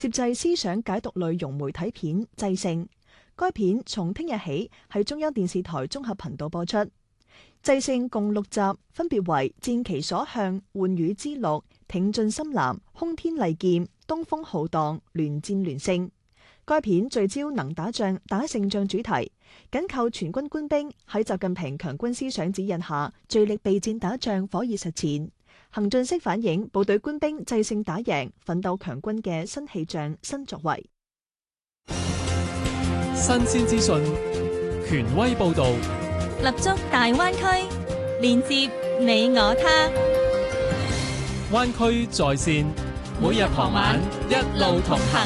接濟思想解讀類融媒體片《祭聖》。該片從聽日起喺中央電視台綜合頻道播出。《祭聖》共6集，分別為《戰其所向》、《換羽之路》、《挺進深藍》、《轟天利劍》、《東風浩蕩》、《聯戰聯勝》。該片聚焦能打仗、打勝仗主題，緊扣全軍官兵喺習近平強軍思想指引下，聚力備戰打仗，火熱實踐，行進式反映部隊官兵制勝打贏、奮鬥強軍嘅新氣象、新作為。 新鮮資訊，權威報導， 立足大灣區，連接你我他。 灣區在線，每日傍晚一路同行。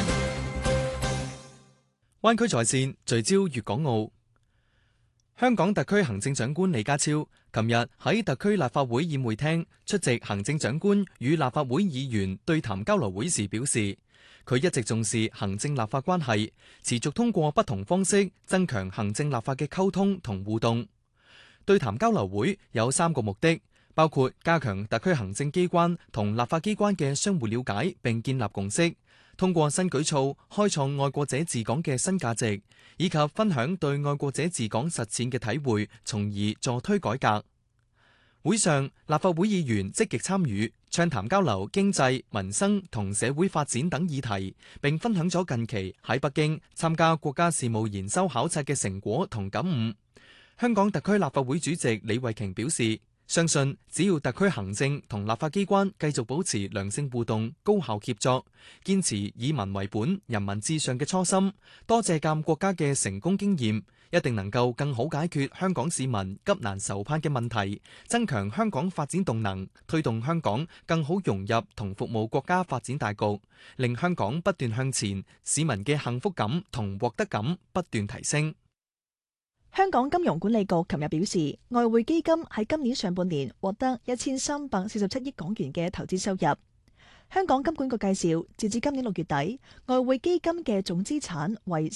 灣區在線聚焦粵港澳。香港特區行政長官李家超琴日喺特區立法會宴會廳出席行政長官與立法會議員對談交流會時表示，佢一直重視行政立法關係，持續通過不同方式增強行政立法嘅溝通同互動。對談交流會有3個目的，包括加強特區行政機關同立法機關嘅相互了解並建立共識，通過新舉措開創愛國者治港嘅新價值，以及分享對愛國者治港實踐嘅體會，從而助推改革。會上，立法會議員積極參與，暢談交流經濟、民生同社會發展等議題，並分享咗近期喺北京參加國家事務研修考察嘅成果同感悟。香港特區立法會主席李慧瓊表示，相信只要特區行政同立法機關繼續保持良性互動、高效協作，堅持以民為本、人民至上嘅初心，多借鑑國家嘅成功經驗，一定能夠更好解決香港市民急難愁盼嘅問題，增強香港發展動能，推動香港更好融入同服務國家發展大局，令香港不斷向前，市民嘅幸福感同獲得感不斷提升。 香港金融管理局琴日表示，外匯基金喺今年上半年獲得1347億港元嘅投資收入。香港金管局介紹，截至今年6月底，外匯基金嘅總資產為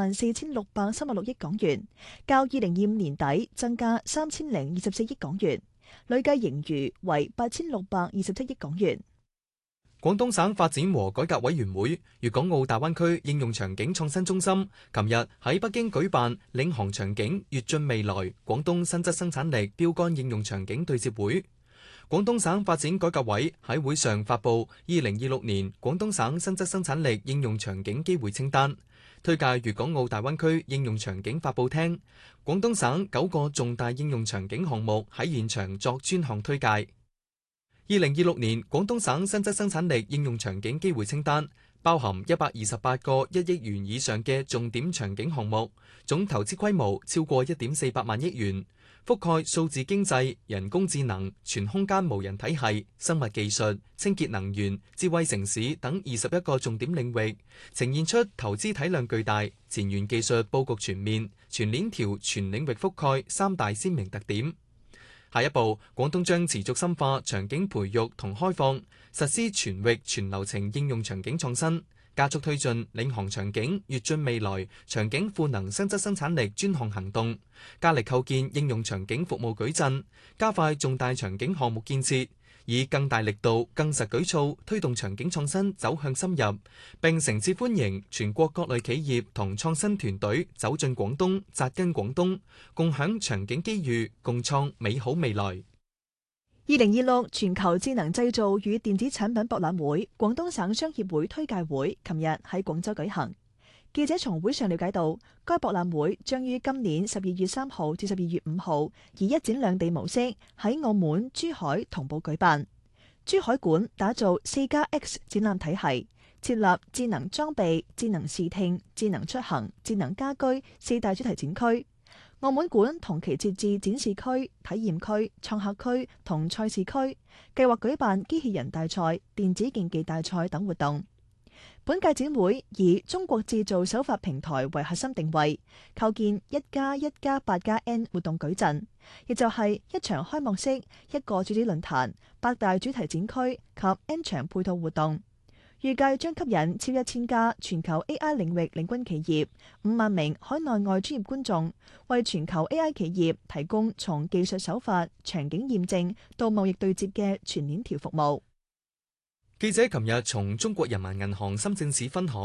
44,636億港元，較2025年底增加3024億港元，累計盈餘為8,627億港元。 廣東省發展和改革委員會粵港澳大灣區應用場景創新中心琴日喺北京舉辦領航場景躍進未來廣東新質生產力標杆應用場景對接會。廣東省發展改革委喺會上發布2026年廣東省新質生產力應用場景機會清單，推介粵港澳大灣區應用場景發布廳。廣東省9個重大應用場景項目喺現場作專項推介。2026年廣東省新質生產力應用場景機會清單包含128個1億元以上嘅重點場景項目，總投資規模超過1.48萬億元，覆蓋數字經濟、人工智能、全空間無人體系、生物技術、清潔能源、智慧城市等21個重點領域，呈現出投資體量巨大、前沿技術佈局全面、全鏈條全領域覆蓋3大鮮明特點。下一步，廣東將持續深化場景培育同開放，實施全域全流程應用場景創新，加速推進領航場景躍進未來場景賦能新質生產力專項行動，加力構建應用場景服務矩陣，加快重大場景項目建設，以更大力度、更實舉措推動場景創新走向深入，並誠摯歡迎全國各類企業同創新團隊走進廣東、扎根廣東，共享場景機遇，共創美好未來。 2026全球智能製造與電子產品博覽會廣東省商協會推介會琴日喺廣州舉行。記者從會上了解到，該博覽會將於今年12月3號至12月5號以一展兩地模式喺澳門、珠海同步舉辦。珠海館打造4+X 展覽體系，設立智能裝備、智能視聽、智能出行、智能家居4大主題展區。澳門館同期設置展示區、體驗區、創客區同賽事區，計劃舉辦機器人大賽、電子競技大賽等活動。本屆展會以中國製造首發平台為核心定位，構建1+1+8+N 活動矩陣，亦就係一場開幕式、一個主旨論壇、8大主題展區及 N 場配套活動。預計將吸引超1000家全球 AI 領域領軍企業、5萬名海內外專業觀眾，為全球 AI 企業提供從技術手法、場景驗證到貿易對接嘅全鏈條服務。 記者琴日從中國人民銀行深圳市分行